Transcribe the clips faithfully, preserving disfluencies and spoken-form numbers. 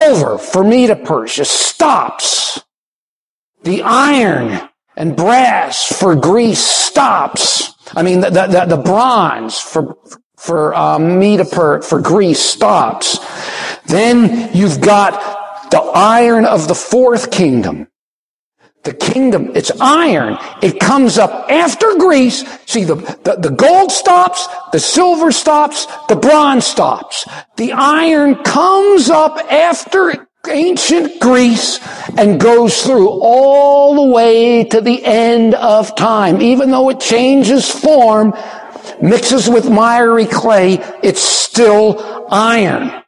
silver for Medo-Persia stops. The iron and brass for Greece stops. I mean, the, the, the bronze for, for, um, Medo-Persia, for Greece stops. Then you've got the iron of the fourth kingdom. The kingdom, it's iron. It comes up after Greece. See, the, the, the gold stops, the silver stops, the bronze stops. The iron comes up after ancient Greece and goes through all the way to the end of time. Even though it changes form, mixes with miry clay, it's still iron.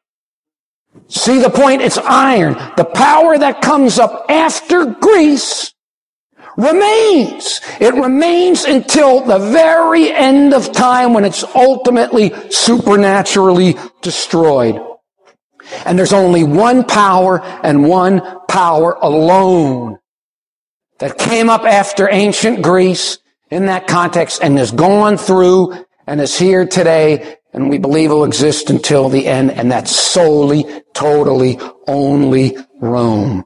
See the point? It's iron. The power that comes up after Greece remains. It remains until the very end of time when it's ultimately supernaturally destroyed. And there's only one power and one power alone that came up after ancient Greece in that context and has gone through and is here today, and we believe will exist until the end, and that's solely, totally, only Rome.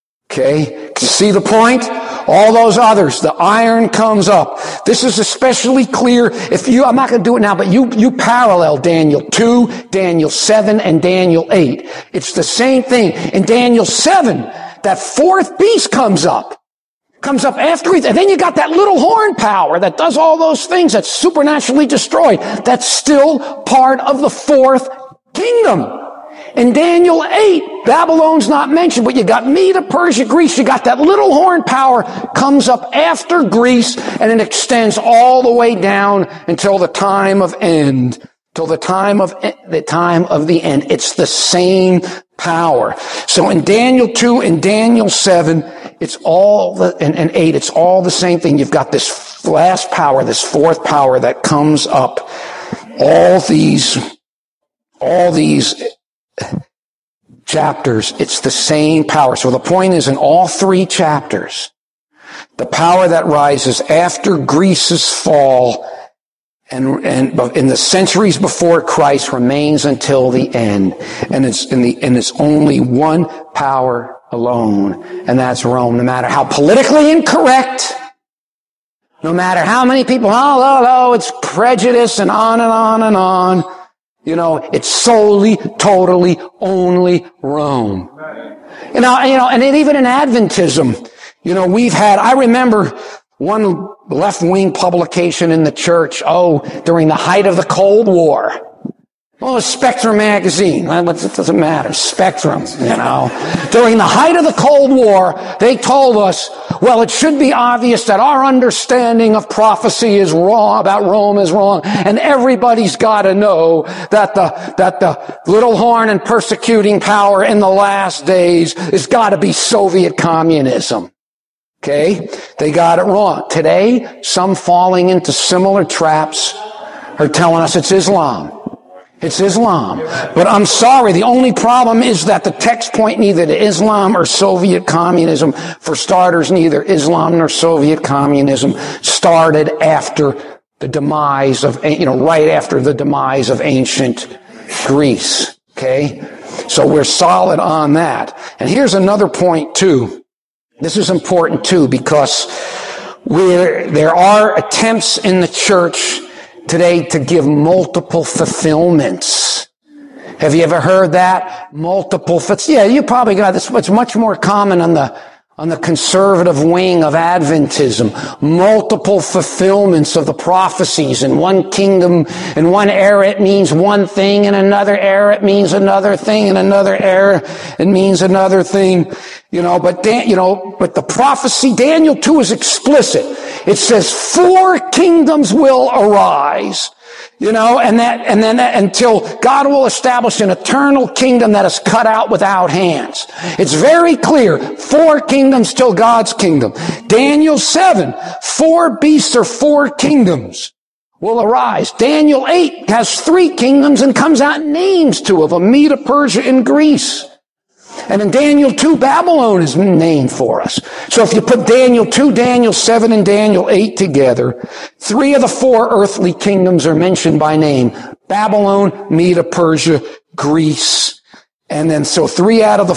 Okay? See the point? All those others, the iron comes up. This is especially clear if you, I'm not going to do it now, but you, you parallel Daniel two, Daniel seven, and Daniel eight. It's the same thing. In Daniel seven, that fourth beast comes up. Comes up after it, and then you got that little horn power that does all those things that's supernaturally destroyed. That's still part of the fourth kingdom. In Daniel eight, Babylon's not mentioned, but you got Medo, Persia, Greece. You got that little horn power comes up after Greece, and it extends all the way down until the time of end. Till the time of the time of the end. It's the same power. So in Daniel two and Daniel seven, it's all the, and, and eight, it's all the same thing. You've got this last power, this fourth power that comes up. All these, all these chapters, it's the same power. So the point is, in all three chapters, the power that rises after Greece's fall and, and in the centuries before Christ remains until the end. And it's in the, and it's only one power alone, and that's Rome. No matter how politically incorrect, no matter how many people, oh, oh, oh, it's prejudice and on and on and on, you know, it's solely, totally, only Rome. You know, you know, and even in Adventism, you know, we've had, I remember one left-wing publication in the church, oh, during the height of the Cold War. Oh, Spectrum magazine. It doesn't matter. Spectrum, you know. During the height of the Cold War, they told us, well, it should be obvious that our understanding of prophecy is wrong, about Rome is wrong, and everybody's got to know that the, that the little horn and persecuting power in the last days has got to be Soviet communism. Okay? They got it wrong. Today, some falling into similar traps are telling us it's Islam. It's Islam. But I'm sorry, the only problem is that the text point neither to Islam or Soviet communism. For starters, neither Islam nor Soviet communism started after the demise of, you know, right after the demise of ancient Greece. Okay? So we're solid on that. And here's another point too. This is important too, because we're, there are attempts in the church today to give multiple fulfillments. Have you ever heard that? Multiple, yeah, you probably got this. It's much more common on the, on the conservative wing of Adventism. Multiple fulfillments of the prophecies. In one kingdom, in one era it means one thing, in another era it means another thing, in another era it means another thing. You know, but Dan, you know, but the prophecy, Daniel two is explicit. It says four kingdoms will arise. You know, and that, and then that, until God will establish an eternal kingdom that is cut out without hands. It's very clear. Four kingdoms till God's kingdom. Daniel seven, four beasts or four kingdoms will arise. Daniel eight has three kingdoms and comes out and names two of them, Medo, Persia, and Greece. And in Daniel two, Babylon is named for us. So if you put Daniel two, Daniel seven, and Daniel eight together, three of the four earthly kingdoms are mentioned by name. Babylon, Medo, Persia, Greece. And then so three out of the